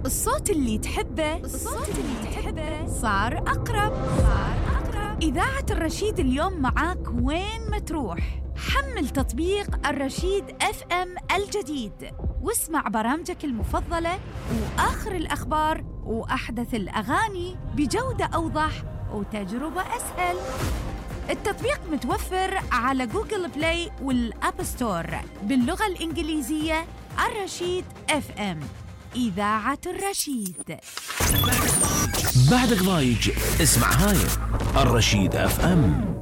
الصوت اللي تحبه صار أقرب. إذاعة الرشيد اليوم معاك وين ما تروح. حمل تطبيق الرشيد FM الجديد واسمع برامجك المفضلة وآخر الأخبار وأحدث الأغاني بجودة أوضح وتجربة أسهل. التطبيق متوفر على جوجل بلاي والأب ستور باللغة الإنجليزية. الرشيد FM، إذاعة الرشيد. بعدك ضايج اسمع هاي الرشيد FM.